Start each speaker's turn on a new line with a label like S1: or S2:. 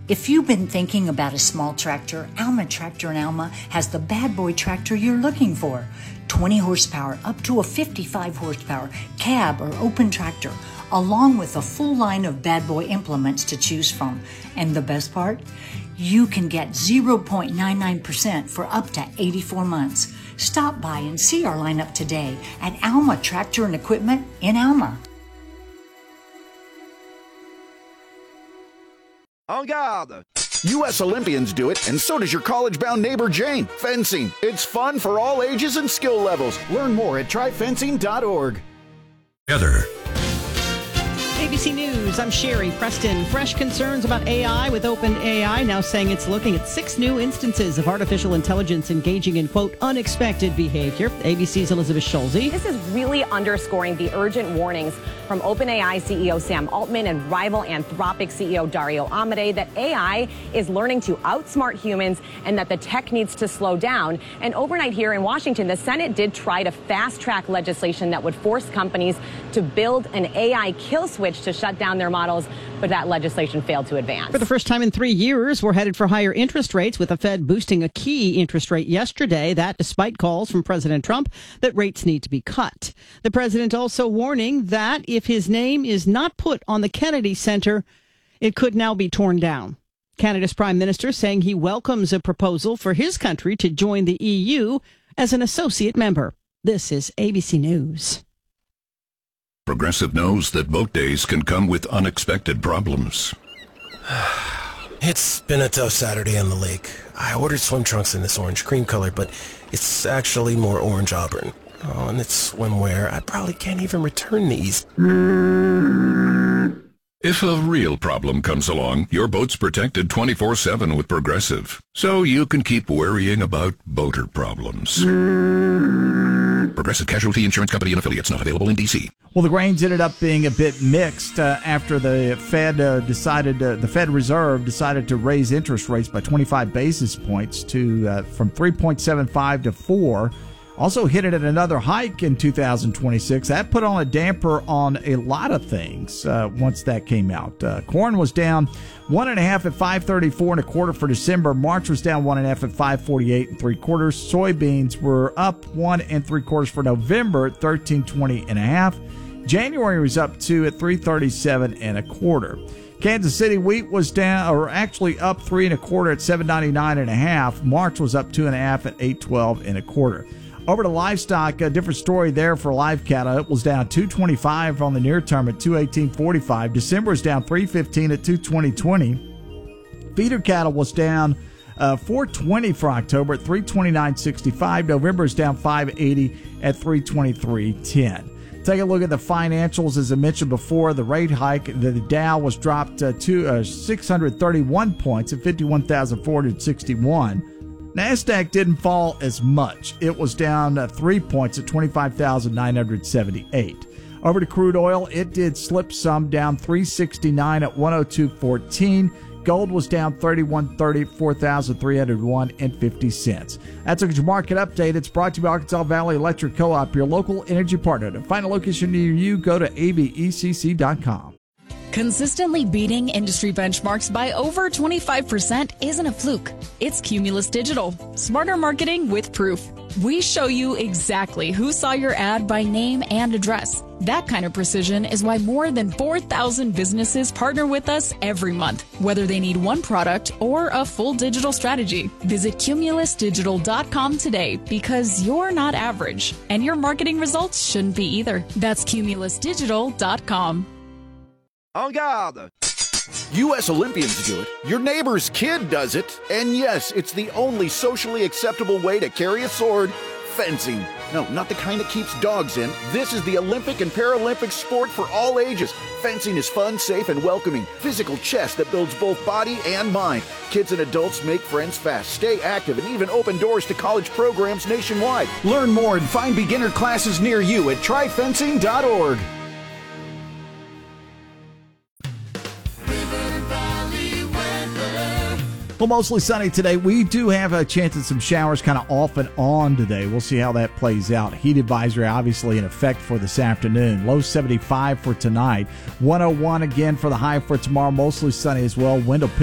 S1: If you've been thinking about a small tractor, Alma Tractor in Alma has the bad boy tractor you're looking for. 20 horsepower up to a 55 horsepower cab or open tractor, along with a full line of bad boy implements to choose from. And the best part? You can get 0.99% for up to 84 months. Stop by and see our lineup today at Alma Tractor and Equipment in Alma.
S2: En garde! U.S. Olympians do it, and so does your college-bound neighbor Jane. Fencing. It's fun for all ages and skill levels. Learn more at tryfencing.org.
S3: Together.
S4: ABC News, I'm Sherry Preston. Fresh concerns about AI with OpenAI now saying it's looking at 6 new instances of artificial intelligence engaging in, quote, unexpected behavior. ABC's Elizabeth Schulze.
S5: This is really underscoring the urgent warnings from OpenAI CEO Sam Altman and rival Anthropic CEO Dario Amodei that AI is learning to outsmart humans and that the tech needs to slow down. And overnight here in Washington, the Senate did try to fast-track legislation that would force companies to build an AI kill switch to shut down their models, but that legislation failed to advance.
S4: For the first time in 3 years, we're headed for higher interest rates, with the Fed boosting a key interest rate yesterday. That despite calls from President Trump that rates need to be cut. The president also warning that if his name is not put on the Kennedy Center, it could now be torn down. Canada's prime minister saying he welcomes a proposal for his country to join the EU as an associate member. This is ABC News.
S3: Progressive knows that boat days can come with unexpected problems.
S6: It's been a tough Saturday on the lake. I ordered swim trunks in this orange cream color, but it's actually more orange auburn. Oh, and it's swimwear. I probably can't even return these.
S3: If a real problem comes along, your boat's protected 24/7 with Progressive, so you can keep worrying about boater problems. Progressive Casualty Insurance Company and Affiliates, not available in D.C.
S7: Well, the grains ended up being a bit mixed after the Fed the Fed Reserve decided to raise interest rates by 25 basis points to from 3.75 to 4. Also hit it at another hike in 2026. That put on a damper on a lot of things once that came out. Corn was down 1.5 at 5.34 1/4 for December. March was down 1.5 at 5.48 3/4. Soybeans were up 1 3/4 for November at 13.20 1/2. January was up 2 at 3.37 1/4. Kansas City wheat was down, or actually up 3 1/4 at 7.99 1/2. March was up 2.5 at 8.12 1/4. Over to livestock, a different story there for live cattle. It was down 225 on the near term at 218.45. December was down 315 at 220.20. Feeder cattle was down 420 for October at 329.65. November is down 580 at 323.10. Take a look at the financials. As I mentioned before, the rate hike, the Dow was dropped to 631 points at 51,461. NASDAQ didn't fall as much. It was down 3 points at 25,978. Over to crude oil, it did slip some, down 369 at 102.14. Gold was down 31.30 at 4,301.50 cents. That's a market update. It's brought to you by Arkansas Valley Electric Co-op, your local energy partner. To find a location near you, go to avecc.com.
S8: Consistently beating industry benchmarks by over 25% isn't a fluke. It's Cumulus Digital. Smarter marketing with proof. We show you exactly who saw your ad by name and address. That kind of precision is why more than 4,000 businesses partner with us every month, whether they need one product or a full digital strategy. Visit cumulusdigital.com today, because you're not average, and your marketing results shouldn't be either. That's cumulusdigital.com.
S2: En garde! U.S. Olympians do it. Your neighbor's kid does it. And yes, it's the only socially acceptable way to carry a sword: fencing. No, not the kind that keeps dogs in. This is the Olympic and Paralympic sport for all ages. Fencing is fun, safe, and welcoming. Physical chess that builds both body and mind. Kids and adults make friends fast, stay active, and even open doors to college programs nationwide. Learn more and find beginner classes near you at tryfencing.org.
S7: Well, mostly sunny today. We do have a chance of some showers kind of off and on today. We'll see how that plays out. Heat advisory obviously in effect for this afternoon. Low 75 for tonight. 101 again for the high for tomorrow. Mostly sunny as well. Wind will